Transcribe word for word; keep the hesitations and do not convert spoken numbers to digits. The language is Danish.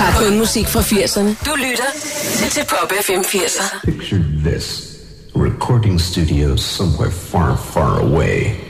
har kun musik fra firserne. Du lytter til Pop F M firser. Picture this. A recording studio somewhere far, far away.